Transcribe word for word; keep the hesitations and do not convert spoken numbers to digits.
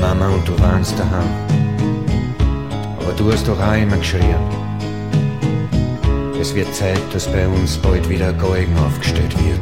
Mama, und du warnst daheim. Aber du hast doch auch immer geschrien. Es wird Zeit, dass bei uns bald wieder Galgen aufgestellt wird.